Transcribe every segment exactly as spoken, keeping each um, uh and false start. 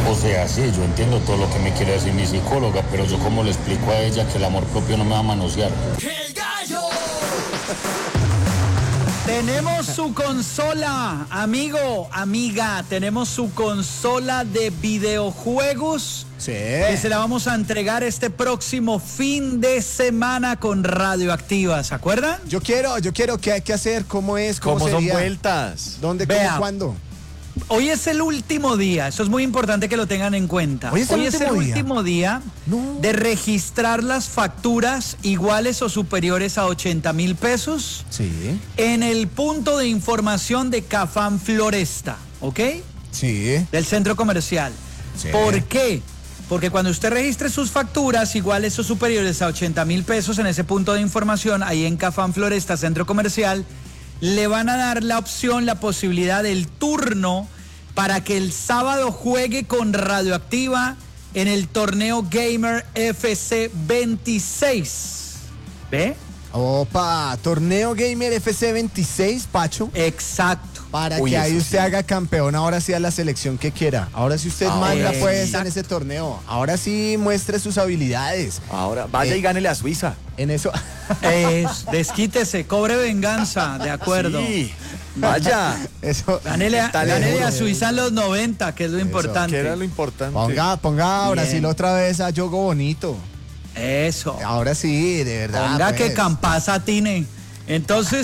O sea, sí, yo entiendo todo lo que me quiere decir mi psicóloga, pero yo cómo le explico a ella que el amor propio no me va a manosear. ¡El gallo! Tenemos su consola, amigo, amiga, tenemos su consola de videojuegos. Sí. Que se la vamos a entregar este próximo fin de semana con Radioactiva, ¿se acuerdan? Yo quiero, yo quiero, ¿qué hay que hacer? ¿Cómo es? ¿Cómo, ¿Cómo son sería? vueltas? ¿Dónde, Vea. cómo, cuándo? Hoy es el último día, eso es muy importante que lo tengan en cuenta. Hoy es el Hoy es el último día. último día No. de registrar las facturas iguales o superiores a ochenta mil pesos Sí. en el punto de información de Cafam Floresta, ¿ok? Sí. Del centro comercial. Sí. ¿Por qué? Porque cuando usted registre sus facturas iguales o superiores a ochenta mil pesos en ese punto de información, ahí en Cafam Floresta, centro comercial, le van a dar la opción, la posibilidad del turno para que el sábado juegue con Radioactiva en el torneo Gamer F C veintiséis. ¿Ve? Opa, torneo Gamer F C veintiséis, Pacho. Exacto. Para Uy, que ahí eso usted sí. haga campeón, ahora sí a la selección que quiera. Ahora sí usted Ah, manda pues en exacto. ese torneo. Ahora sí muestre sus habilidades. Ahora, vaya Eh, y gánele a Suiza. En eso. Es, desquítese, cobre venganza, de acuerdo. Sí, vaya. Eso. Gánele a, Está gánele lejos. a Suiza en los noventa, que es lo Eso, importante. ¿Qué era lo importante? Ponga, ponga a Bien. Brasil otra vez a Yogo Bonito. Eso. Ahora sí, de verdad. Ponga pues. que Campasa atine. Entonces,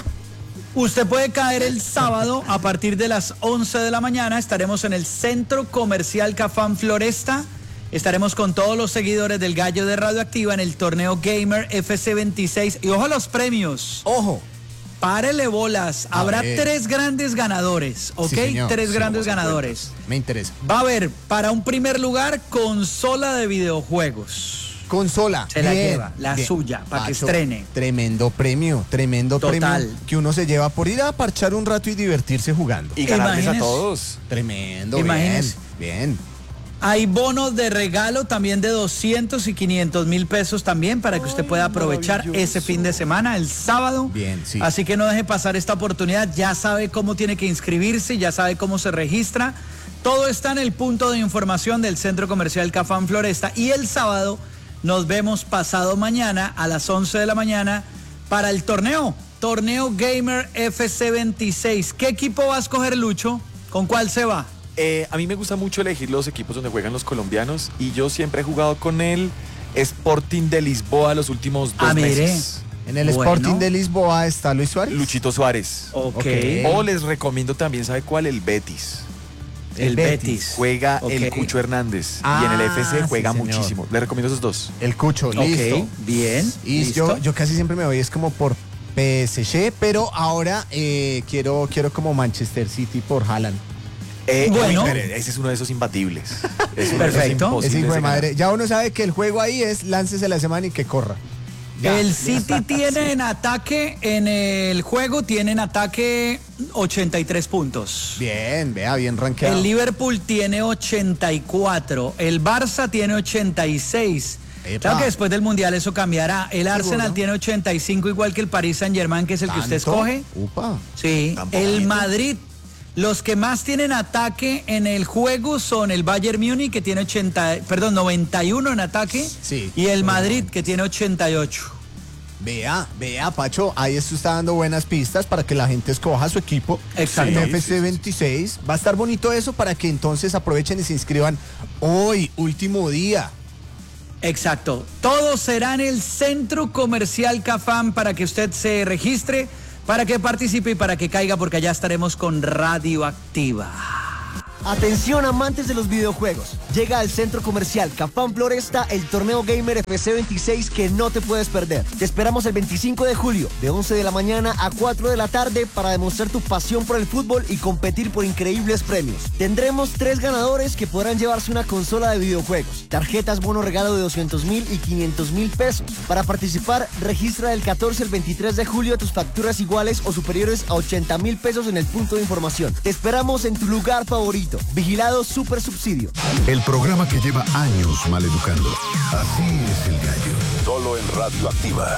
usted puede caer el sábado a partir de las once de la mañana. Estaremos en el Centro Comercial Cafam Floresta. Estaremos con todos los seguidores del Gallo de Radioactiva en el torneo Gamer F C veintiséis. Y ojo a los premios. Ojo. Párele bolas. A Habrá ver. tres grandes ganadores, ¿ok? Sí, señor. tres Sí, grandes vamos a ganadores. Me interesa. Va a haber, para un primer lugar, consola de videojuegos. Consola. Se la bien, lleva, la bien. suya, para que Pacho, estrene. Tremendo premio, tremendo Total. premio que uno se lleva por ir a parchar un rato y divertirse jugando. Y ganarles a Imagínese. todos. Tremendo, Imagínese. bien, bien. Hay bonos de regalo también de doscientos y quinientos mil pesos también para que usted pueda aprovechar ese fin de semana, el sábado. Bien, sí. Así que no deje pasar esta oportunidad. Ya sabe cómo tiene que inscribirse, ya sabe cómo se registra. Todo está en el punto de información del Centro Comercial Cafam Floresta. Y el sábado nos vemos pasado mañana a las once de la mañana para el torneo. Torneo Gamer F C veintiséis. ¿Qué equipo va a escoger, Lucho? ¿Con cuál se va? Eh, a mí me gusta mucho elegir los equipos donde juegan los colombianos y yo siempre he jugado con el Sporting de Lisboa los últimos dos Ah, mire. meses. En el Bueno. Sporting de Lisboa está Luis Suárez. Luchito Suárez. Ok. Ok. O les recomiendo también, ¿sabe cuál? El Betis. El Betis. Juega Ok. el Cucho Hernández. Ah, y en el F C sí, juega señor. muchísimo. Les recomiendo esos dos. El Cucho, listo. Ok, bien. Y listo. yo, yo casi siempre me voy, es como por P S G, pero ahora eh, quiero, quiero como Manchester City por Haaland. Eh, Bueno. uy, pero ese es uno de esos imbatibles. Es uno Perfecto. de esos Ese imposibles hijo de de ganar. madre. Ya uno sabe que el juego ahí es láncese la semana y que corra. Ya. El City tiene en ataque, en el juego tiene en ataque ochenta y tres puntos. Bien, vea, bien rankeado. El Liverpool tiene ochenta y cuatro, el Barça tiene ochenta y seis. Epa. Claro que después del Mundial eso cambiará. El Arsenal Seguro. tiene ochenta y cinco, igual que el Paris Saint-Germain, que es el que usted ¿Tanto? escoge. Upa. Sí. Tan El poquito. Madrid, los que más tienen ataque en el juego son el Bayern Múnich, que tiene ochenta, perdón, noventa y uno en ataque. Sí. Y el Madrid, que tiene ochenta y ocho. Vea, vea, Pacho, ahí esto está dando buenas pistas para que la gente escoja su equipo. Exacto. En Sí, F sí, C sí, veintiséis. Va a estar bonito eso para que entonces aprovechen y se inscriban hoy, último día. Exacto. Todo será en el Centro Comercial Cafam para que usted se registre, para que participe y para que caiga, porque allá estaremos con Radioactiva. Atención amantes de los videojuegos, llega al Centro Comercial Cafam Floresta el torneo Gamer F C veintiséis que no te puedes perder. Te esperamos el veinticinco de julio de once de la mañana a cuatro de la tarde para demostrar tu pasión por el fútbol y competir por increíbles premios. Tendremos tres ganadores que podrán llevarse una consola de videojuegos, tarjetas bono regalo de doscientos mil y quinientos mil pesos. Para participar, registra del catorce al veintitrés de julio tus facturas iguales o superiores a ochenta mil pesos en el punto de información. Te esperamos en tu lugar favorito. Vigilado Super Subsidio. El programa que lleva años maleducando. Así es el gallo. Solo en Radioactiva.